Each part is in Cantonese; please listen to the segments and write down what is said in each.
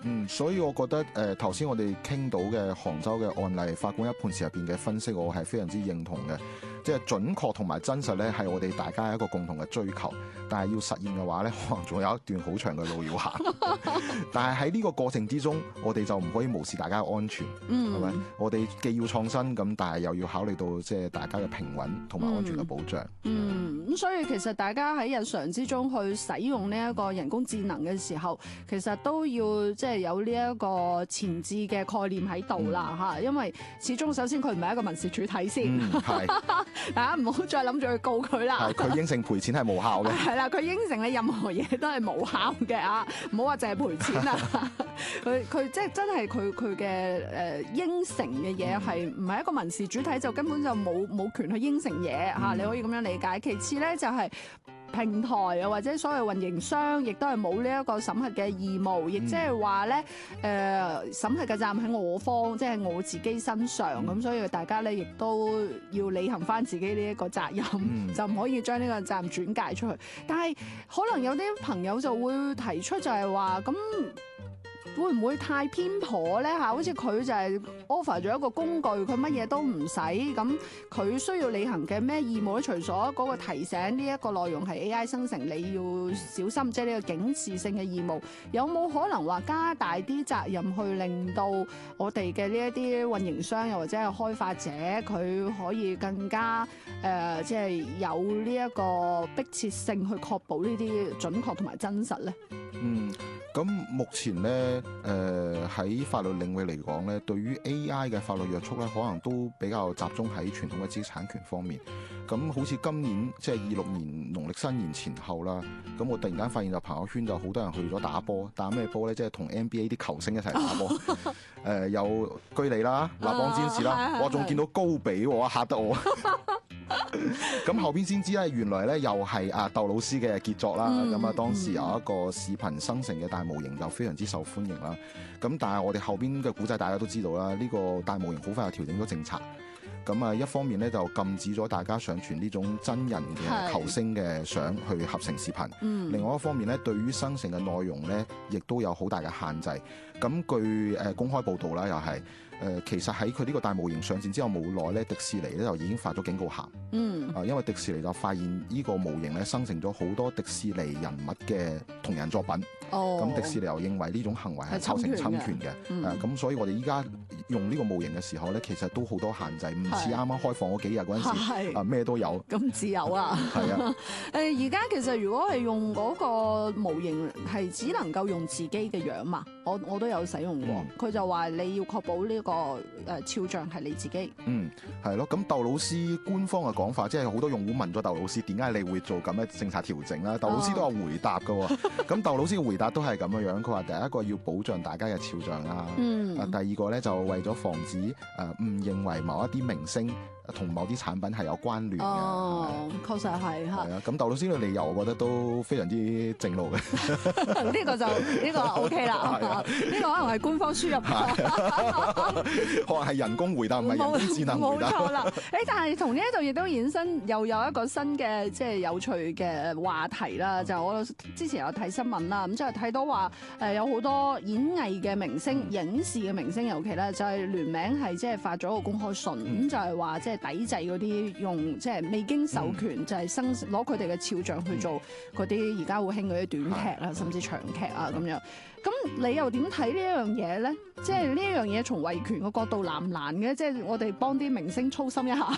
所以我覺得頭先我哋傾到嘅杭州嘅案例，法官一判詞入邊嘅分析，我係非常之認同嘅。即係準確同埋真實咧，係我哋大家一個共同嘅追求。但係要實現嘅話咧，可能仲有一段好長嘅路要行。但係喺呢個過程之中，我哋就唔可以無視大家嘅安全，係咪？我哋既要創新咁，但係又要考慮到即係大家嘅平穩同埋安全嘅保障。 咁所以其實大家喺日常之中去使用呢一個人工智能嘅時候，其實都要即係有呢一個前置嘅概念喺度啦嚇，因為始終首先佢唔係一個民事主體先，大家唔好再諗住去告佢啦。 佢應承賠錢係無效嘅。 係啦，佢應承你任何嘢都係無效嘅啊！唔好話淨係賠錢啊！佢即係真係佢嘅應承嘅嘢係唔係一個民事主體，就根本就冇權去應承嘢嚇。你可以咁樣理解。其次咧就係平台啊，或者所謂運營商，亦都係冇呢一個審核嘅義務，亦即係話咧審核嘅責任喺我方，即係我自己身上。咁所以大家咧亦都要履行翻自己呢一個責任，就唔可以將呢個責任轉介出去。但係可能有啲朋友就會提出就係話咁。會唔會太偏頗咧嚇？好似佢就係 offer 咗一個工具，佢乜嘢都唔使，咁佢需要履行嘅咩義務咧？除咗嗰個提醒呢一個內容係 AI 生成，你要小心，即係呢個警示性嘅義務，有冇可能話加大啲責任去令到我哋嘅呢一啲運營商又或者係開發者，佢可以更加即係有呢一個迫切性去確保呢啲準確同埋真實咧？ 咁目前咧，喺法律領域嚟講咧，對於 AI 嘅法律約束咧，可能都比較集中喺傳統嘅知識產權方面。咁好似今年即係26年農曆新年前後啦，咁我突然間發現就朋友圈就好多人去咗打波，打咩波咧？即係同 NBA 啲球星一齊打波。有居里啦、立邦詹士啦，我仲見到高比喎，嚇得我。咁後邊先知咧，原來咧又係竇老師嘅傑作啦。咁當時有一個視頻生成嘅大模型就非常之受歡迎啦。咁但係我哋後邊嘅古仔大家都知道啦，呢個大模型好快就調整咗政策。咁一方面咧就禁止咗大家上傳呢種真人嘅球星嘅相去合成視頻。另外一方面咧，對於生成嘅內容咧，亦都有好大嘅限制。咁據公開報道啦，又係其實喺佢呢個大模型上線之後冇耐咧，迪士尼咧就已經發咗警告函。因為迪士尼就發現呢個模型咧生成咗好多迪士尼人物嘅同人作品。咁迪士尼又認為呢種行為係構成侵權嘅。咁所以我哋依家用呢個模型嘅時候咧，其實都好多限制，唔似啱啱開放嗰幾日嗰陣時咩都有。 咁自由啊！ 係啊。 而家其實如果係用嗰個模型係只能夠用自己嘅樣嘛，我都有使用過。佢就話你要確保呢個肖像係你自己。 係咯。咁竇老師官方嘅講法，即係好多用戶問咗竇老師點解你會做咁嘅政策調整啦？竇老師都有回答㗎。咁竇老師嘅回答都係咁樣樣，佢話第一個要保障大家嘅肖像啦。第二個咧就為咗防止誤認為某一啲明星同某啲產品係有關聯嘅。 確實係嚇。 咁竇老師嘅理由，我覺得都非常之正路嘅。 呢個 OK 啦。呢個可能係官方輸入。 可能係人工回答，唔係人工智能回答。 冇錯啦。但係同呢一度亦都衍生又有一個新嘅即係有趣嘅話題啦。就我之前有睇新聞啦，咁就係睇到話有好多演藝嘅明星、影視嘅明星，尤其咧就係聯名係即係發咗個公開信，咁就係話即係抵制嗰啲用即係未經授權就係攞佢哋嘅肖像去做嗰啲而家好興嗰啲短劇啊，甚至長劇啊咁樣。咁你又點睇呢一樣嘢咧？即係呢一樣嘢從維權嘅角度難唔難嘅？即係我哋幫啲明星操心一下。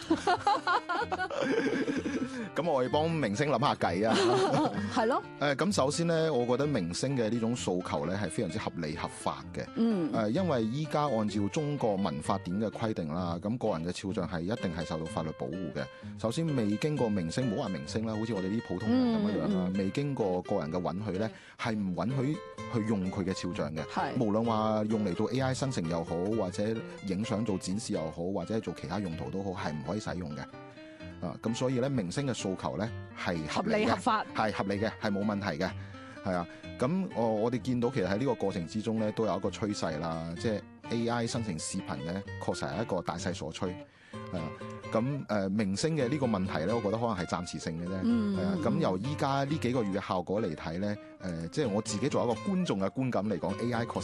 咁我哋幫明星諗下計啊。 係咯。 咁首先咧，我覺得明星嘅呢種訴求咧係非常之合理合法嘅。因為依家按照中國民法典嘅規定啦，咁個人嘅肖像係一定係受到法律保護嘅。首先未經過明星，唔好話明星啦，好似我哋啲普通人咁樣樣啦，未經過個人嘅允許咧，係唔允許去用佢嘅肖像嘅。無論話用嚟做 AI 生成又好，或者影相做展示又好，或者做其他用途都好，係唔可以使用嘅。咁所以咧，明星嘅訴求咧係合理嘅， 合法， 係合理嘅，係冇問題嘅。係啊，咁我哋見到其實喺呢個過程之中咧，都有一個趨勢啦，即係 AI 生成視頻咧，確實係一個大勢所趨。咁明星嘅呢個問題咧，我覺得可能係暫時性嘅啫。係啊，咁由依家呢幾個月嘅效果嚟睇咧，即係我自己作為一個觀眾嘅觀感嚟講，AI 確實